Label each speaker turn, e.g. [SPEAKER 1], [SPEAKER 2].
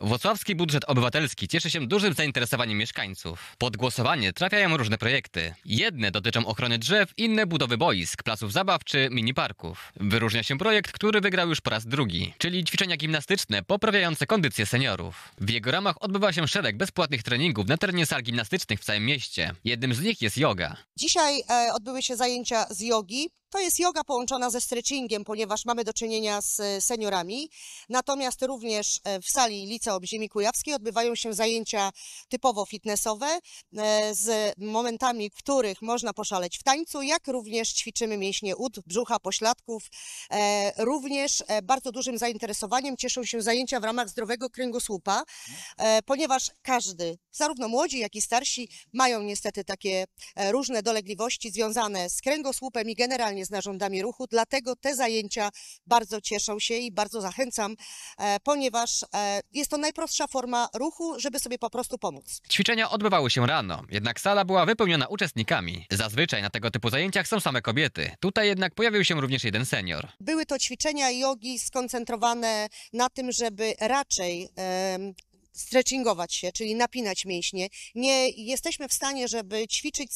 [SPEAKER 1] Włocławski budżet obywatelski cieszy się dużym zainteresowaniem mieszkańców. Pod głosowanie trafiają różne projekty. Jedne dotyczą ochrony drzew, inne budowy boisk, placów zabaw czy mini-parków. Wyróżnia się projekt, który wygrał już po raz drugi, czyli ćwiczenia gimnastyczne poprawiające kondycję seniorów. W jego ramach odbywa się szereg bezpłatnych treningów na terenie sal gimnastycznych w całym mieście. Jednym z nich jest yoga.
[SPEAKER 2] Dzisiaj odbyły się zajęcia z jogi. To jest joga połączona ze stretchingiem, ponieważ mamy do czynienia z seniorami. Natomiast również w sali Liceum Ziemi Kujawskiej odbywają się zajęcia typowo fitnessowe z momentami, w których można poszaleć w tańcu, jak również ćwiczymy mięśnie ud, brzucha, pośladków. Również bardzo dużym zainteresowaniem cieszą się zajęcia w ramach zdrowego kręgosłupa, ponieważ każdy, zarówno młodzi, jak i starsi, mają niestety takie różne dolegliwości związane z kręgosłupem i generalnie z narządami ruchu, dlatego te zajęcia bardzo cieszą się i bardzo zachęcam, ponieważ jest to najprostsza forma ruchu, żeby sobie po prostu pomóc.
[SPEAKER 1] Ćwiczenia odbywały się rano, jednak sala była wypełniona uczestnikami. Zazwyczaj na tego typu zajęciach są same kobiety. Tutaj jednak pojawił się również jeden senior.
[SPEAKER 2] Były to ćwiczenia jogi skoncentrowane na tym, żeby raczej stretchingować się, czyli napinać mięśnie. Nie jesteśmy w stanie, żeby ćwiczyć